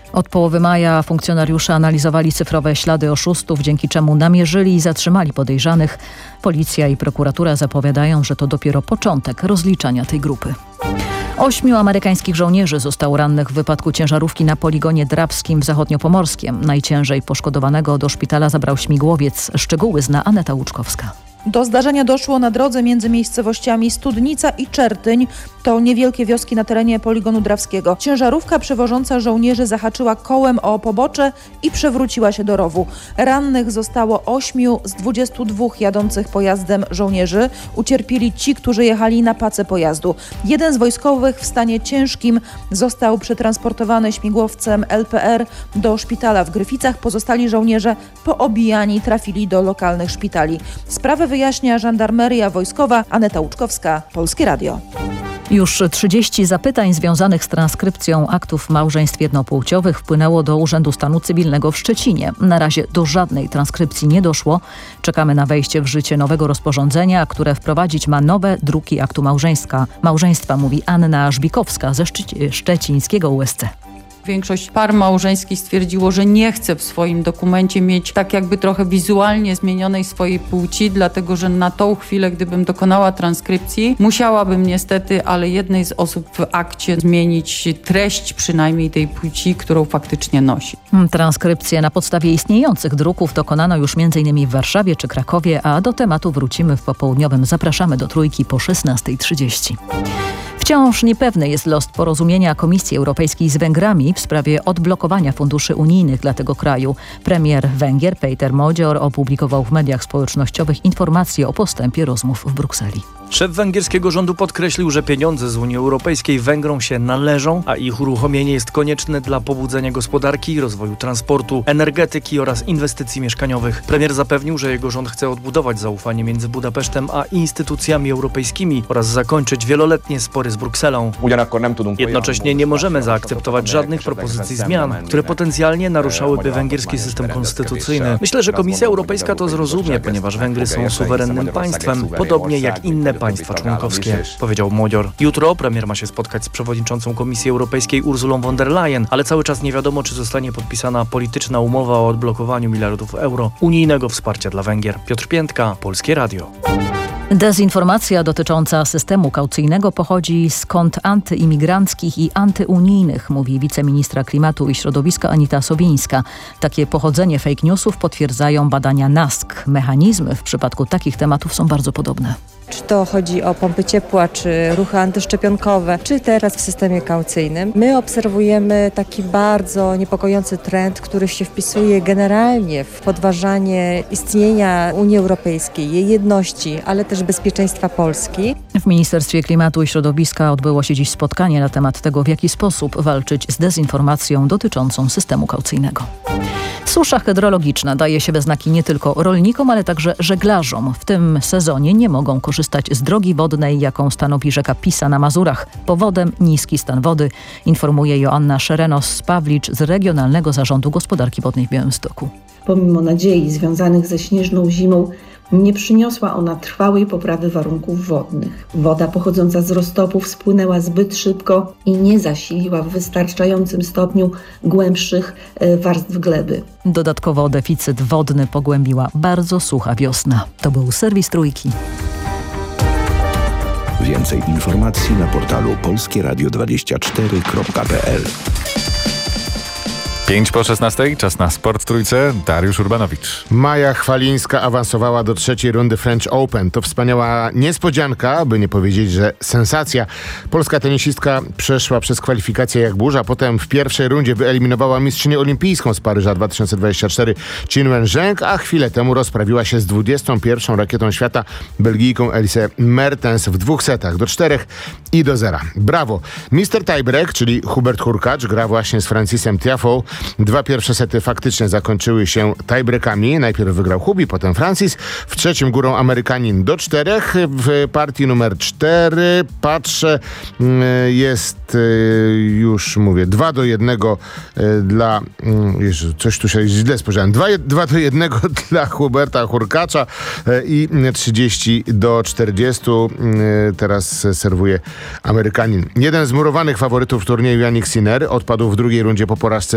Od połowy maja funkcjonariusze analizowali cyfrowe ślady oszustów, dzięki czemu namierzyli i zatrzymali podejrzanych. Policja i prokuratura zapowiadają, że to dopiero początek rozliczania tej grupy. 8 amerykańskich żołnierzy zostało rannych w wypadku ciężarówki na poligonie drabskim w Zachodniopomorskiem. Najciężej poszkodowanego do szpitala zabrał śmigłowiec. Szczegóły zna Aneta Łuczkowska. Do zdarzenia doszło na drodze między miejscowościami Studnica i Czertyń. To niewielkie wioski na terenie poligonu drawskiego. Ciężarówka przewożąca żołnierzy zahaczyła kołem o pobocze i przewróciła się do rowu. Rannych zostało 8 z 22 jadących pojazdem żołnierzy. Ucierpieli ci, którzy jechali na pacę pojazdu. Jeden z wojskowych w stanie ciężkim został przetransportowany śmigłowcem LPR do szpitala w Gryficach. Pozostali żołnierze poobijani trafili do lokalnych szpitali. Sprawę wyjaśnia żandarmeria wojskowa. Aneta Łuczkowska, Polskie Radio. Już 30 zapytań związanych z transkrypcją aktów małżeństw jednopłciowych wpłynęło do Urzędu Stanu Cywilnego w Szczecinie. Na razie do żadnej transkrypcji nie doszło. Czekamy na wejście w życie nowego rozporządzenia, które wprowadzić ma nowe druki aktu małżeństwa, mówi Anna Żbikowska ze szczecińskiego USC. Większość par małżeńskich stwierdziło, że nie chce w swoim dokumencie mieć tak jakby trochę wizualnie zmienionej swojej płci, dlatego że na tą chwilę, gdybym dokonała transkrypcji, musiałabym niestety, ale jednej z osób w akcie zmienić treść przynajmniej tej płci, którą faktycznie nosi. Transkrypcję na podstawie istniejących druków dokonano już m.in. w Warszawie czy Krakowie, a do tematu wrócimy w popołudniowym. Zapraszamy do Trójki po 16:30. Wciąż niepewny jest los porozumienia Komisji Europejskiej z Węgrami w sprawie odblokowania funduszy unijnych dla tego kraju. Premier Węgier Péter Magyar opublikował w mediach społecznościowych informacje o postępie rozmów w Brukseli. Szef węgierskiego rządu podkreślił, że pieniądze z Unii Europejskiej Węgrom się należą, a ich uruchomienie jest konieczne dla pobudzenia gospodarki, rozwoju transportu, energetyki oraz inwestycji mieszkaniowych. Premier zapewnił, że jego rząd chce odbudować zaufanie między Budapesztem a instytucjami europejskimi oraz zakończyć wieloletnie spory z Brukselą. Jednocześnie nie możemy zaakceptować żadnych propozycji zmian, które potencjalnie naruszałyby węgierski system konstytucyjny. Myślę, że Komisja Europejska to zrozumie, ponieważ Węgry są suwerennym państwem, podobnie jak inne państwa członkowskie, powiedział Magyar. Jutro premier ma się spotkać z przewodniczącą Komisji Europejskiej Ursulą von der Leyen, ale cały czas nie wiadomo, czy zostanie podpisana polityczna umowa o odblokowaniu miliardów euro unijnego wsparcia dla Węgier. Piotr Piętka, Polskie Radio. Dezinformacja dotycząca systemu kaucyjnego pochodzi z kont antyimigranckich i antyunijnych, mówi wiceministra klimatu i środowiska Anita Sobińska. Takie pochodzenie fake newsów potwierdzają badania NASK. Mechanizmy w przypadku takich tematów są bardzo podobne. Czy to chodzi o pompy ciepła, czy ruchy antyszczepionkowe, czy teraz w systemie kaucyjnym. My obserwujemy taki bardzo niepokojący trend, który się wpisuje generalnie w podważanie istnienia Unii Europejskiej, jej jedności, ale też bezpieczeństwa Polski. W Ministerstwie Klimatu i Środowiska odbyło się dziś spotkanie na temat tego, w jaki sposób walczyć z dezinformacją dotyczącą systemu kaucyjnego. Susza hydrologiczna daje się we znaki nie tylko rolnikom, ale także żeglarzom. W tym sezonie nie mogą korzystać z drogi wodnej, jaką stanowi rzeka Pisa na Mazurach. Powodem niski stan wody, informuje Joanna Szerenos-Pawlicz z Regionalnego Zarządu Gospodarki Wodnej w Białymstoku. Pomimo nadziei związanych ze śnieżną zimą, nie przyniosła ona trwałej poprawy warunków wodnych. Woda pochodząca z roztopów spłynęła zbyt szybko i nie zasiliła w wystarczającym stopniu głębszych warstw gleby. Dodatkowo deficyt wodny pogłębiła bardzo sucha wiosna. To był serwis Trójki. Więcej informacji na portalu polskieradio24.pl. 5:16, czas na Sport w Trójce. Dariusz Urbanowicz. Maja Chwalińska awansowała do trzeciej rundy French Open. To wspaniała niespodzianka, by nie powiedzieć, że sensacja. Polska tenisistka przeszła przez kwalifikacje jak burza, potem w pierwszej rundzie wyeliminowała mistrzynię olimpijską z Paryża 2024 Qinwen Zheng, a chwilę temu rozprawiła się z 21. rakietą świata Belgijką Elise Mertens w 2 setach do 4 i do 0. Brawo! Mister Tiebreak, czyli Hubert Hurkacz, gra właśnie z Francisem Tiafoe. 2 pierwsze sety faktycznie zakończyły się tiebreakami. Najpierw wygrał Hubi, potem Francis. W trzecim górą Amerykanin do 4. W partii numer 4 patrzę, jest już mówię 2-1 dla... Jezu, coś tu się źle spojrzałem. 2-1 dla Huberta Hurkacza i 30-40. Teraz serwuje Amerykanin. Jeden z murowanych faworytów turnieju, Jannik Sinner, odpadł w drugiej rundzie po porażce